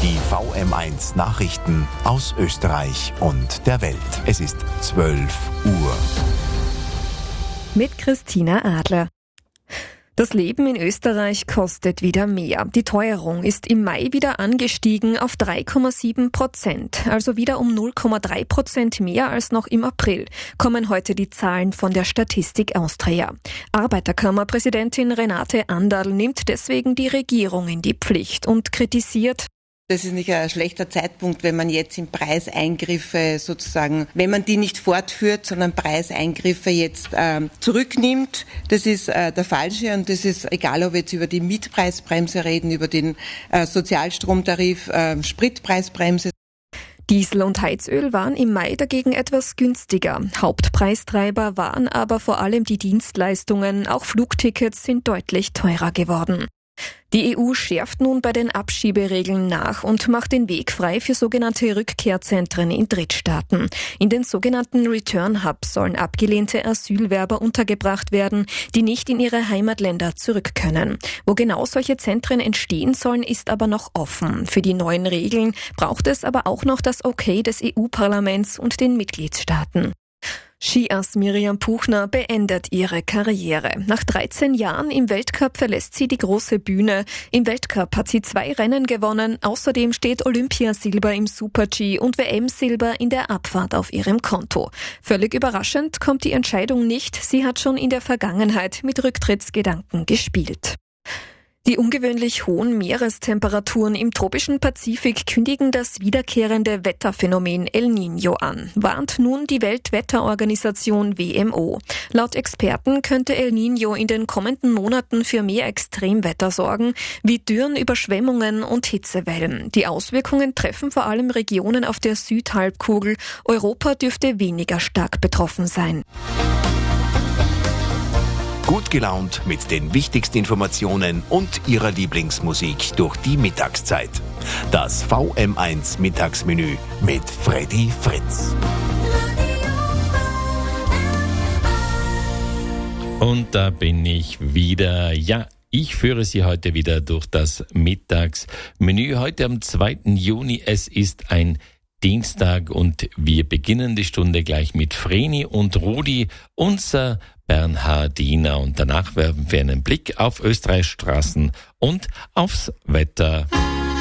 Die VM1 Nachrichten aus Österreich und der Welt. Es ist 12 Uhr. Mit Christina Adler. Das Leben in Österreich kostet wieder mehr. Die Teuerung ist im Mai wieder angestiegen auf 3,7%, also wieder um 0,3% mehr als noch im April, kommen heute die Zahlen von der Statistik Austria. Arbeiterkammerpräsidentin Renate Anderl nimmt deswegen die Regierung in die Pflicht und kritisiert: Das ist nicht ein schlechter Zeitpunkt, wenn man jetzt in Preiseingriffe sozusagen, wenn man die nicht fortführt, sondern Preiseingriffe jetzt zurücknimmt. Das ist der falsche, und das ist egal, ob wir jetzt über die Mietpreisbremse reden, über den Sozialstromtarif, Spritpreisbremse. Diesel und Heizöl waren im Mai dagegen etwas günstiger. Hauptpreistreiber waren aber vor allem die Dienstleistungen. Auch Flugtickets sind deutlich teurer geworden. Die EU schärft nun bei den Abschieberegeln nach und macht den Weg frei für sogenannte Rückkehrzentren in Drittstaaten. In den sogenannten Return Hubs sollen abgelehnte Asylwerber untergebracht werden, die nicht in ihre Heimatländer zurück können. Wo genau solche Zentren entstehen sollen, ist aber noch offen. Für die neuen Regeln braucht es aber auch noch das Okay des EU-Parlaments und den Mitgliedstaaten. Skiass Miriam Puchner beendet ihre Karriere. Nach 13 Jahren im Weltcup verlässt sie die große Bühne. Im Weltcup hat sie 2 Rennen gewonnen. Außerdem steht Olympiasilber im Super-G und WM-Silber in der Abfahrt auf ihrem Konto. Völlig überraschend kommt die Entscheidung nicht. Sie hat schon in der Vergangenheit mit Rücktrittsgedanken gespielt. Die ungewöhnlich hohen Meerestemperaturen im tropischen Pazifik kündigen das wiederkehrende Wetterphänomen El Niño an, warnt nun die Weltwetterorganisation WMO. Laut Experten könnte El Niño in den kommenden Monaten für mehr Extremwetter sorgen, wie Dürren, Überschwemmungen und Hitzewellen. Die Auswirkungen treffen vor allem Regionen auf der Südhalbkugel. Europa dürfte weniger stark betroffen sein. Gut gelaunt mit den wichtigsten Informationen und Ihrer Lieblingsmusik durch die Mittagszeit. Das VM1 Mittagsmenü mit Freddy Fritz. Und da bin ich wieder. Ja, ich führe Sie heute wieder durch das Mittagsmenü. Heute am 2. Juni. Es ist ein Dienstag und wir beginnen die Stunde gleich mit Vreni und Rudi, unser Bernhardiner, und danach werfen wir einen Blick auf Österreichs Straßen und aufs Wetter.